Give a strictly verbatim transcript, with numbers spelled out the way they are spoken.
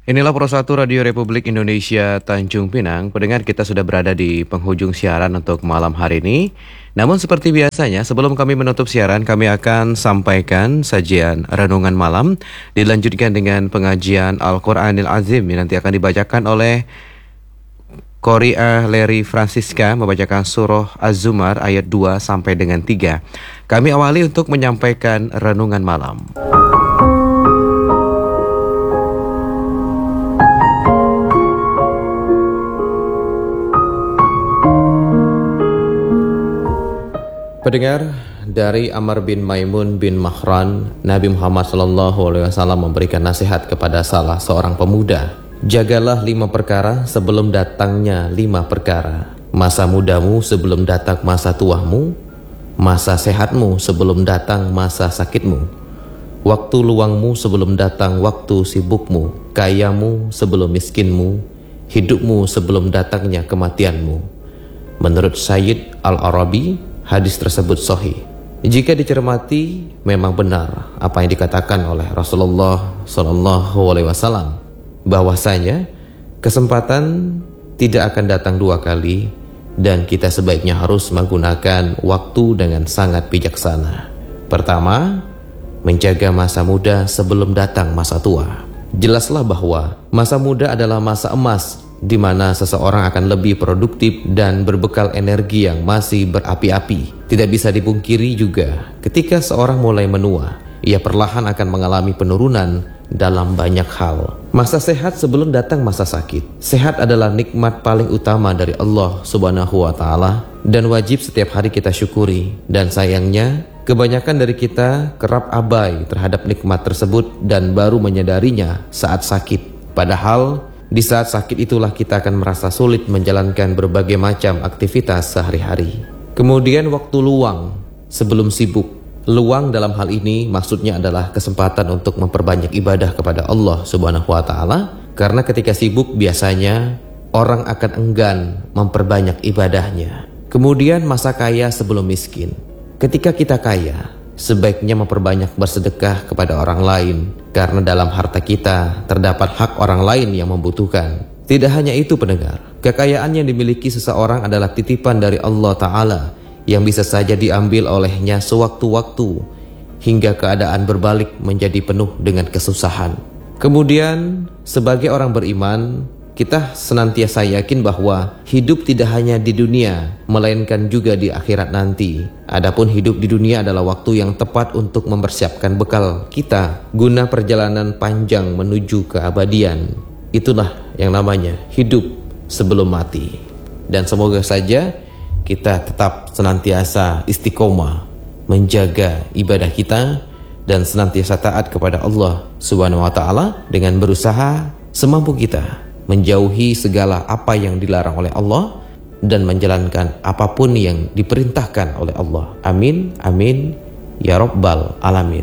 Inilah Pro satu Radio Republik Indonesia Tanjung Pinang. Pendengar, kita sudah berada di penghujung siaran untuk malam hari ini. Namun seperti biasanya, sebelum kami menutup siaran, kami akan sampaikan sajian renungan malam, dilanjutkan dengan pengajian Al-Quranil Azim yang nanti akan dibacakan oleh Qori'ah Leri Francisca, membacakan surah Az-Zumar ayat dua sampai dengan tiga. Kami awali untuk menyampaikan renungan malam. Pendengar, dari Amr bin Maimun bin Mahran, Nabi Muhammad shallallahu alaihi wasallam memberikan nasihat kepada salah seorang pemuda. Jagalah lima perkara sebelum datangnya lima perkara. Masa mudamu sebelum datang masa tuamu, masa sehatmu sebelum datang masa sakitmu, waktu luangmu sebelum datang waktu sibukmu, kayamu sebelum miskinmu, hidupmu sebelum datangnya kematianmu. Menurut Sayyid Al-Arabi, hadis tersebut sahih. Jika dicermati, memang benar apa yang dikatakan oleh Rasulullah shallallahu alaihi wasallam, bahwasanya kesempatan tidak akan datang dua kali dan kita sebaiknya harus menggunakan waktu dengan sangat bijaksana. Pertama, menjaga masa muda sebelum datang masa tua. Jelaslah bahwa masa muda adalah masa emas, di mana seseorang akan lebih produktif dan berbekal energi yang masih berapi-api. Tidak bisa dipungkiri juga, ketika seorang mulai menua, ia perlahan akan mengalami penurunan dalam banyak hal. Masa sehat sebelum datang masa sakit. Sehat adalah nikmat paling utama dari Allah Subhanahu wa Ta'ala dan wajib setiap hari kita syukuri. Dan sayangnya, kebanyakan dari kita kerap abai terhadap nikmat tersebut dan baru menyadarinya saat sakit. Padahal di saat sakit itulah kita akan merasa sulit menjalankan berbagai macam aktivitas sehari-hari. Kemudian waktu luang sebelum sibuk. Luang dalam hal ini maksudnya adalah kesempatan untuk memperbanyak ibadah kepada Allah Subhanahu wa Ta'ala. Karena ketika sibuk biasanya orang akan enggan memperbanyak ibadahnya. Kemudian masa kaya sebelum miskin. Ketika kita kaya, sebaiknya memperbanyak bersedekah kepada orang lain, karena dalam harta kita terdapat hak orang lain yang membutuhkan. Tidak hanya itu pendengar, kekayaan yang dimiliki seseorang adalah titipan dari Allah Ta'ala yang bisa saja diambil olehnya sewaktu-waktu hingga keadaan berbalik menjadi penuh dengan kesusahan. Kemudian sebagai orang beriman, kita senantiasa yakin bahwa hidup tidak hanya di dunia, melainkan juga di akhirat nanti. Adapun hidup di dunia adalah waktu yang tepat untuk mempersiapkan bekal kita guna perjalanan panjang menuju keabadian. Itulah yang namanya hidup sebelum mati. Dan semoga saja kita tetap senantiasa istiqomah menjaga ibadah kita dan senantiasa taat kepada Allah Subhanahu wa Ta'ala dengan berusaha semampu kita menjauhi segala apa yang dilarang oleh Allah dan menjalankan apapun yang diperintahkan oleh Allah. Amin, amin, ya Rabbal Alamin.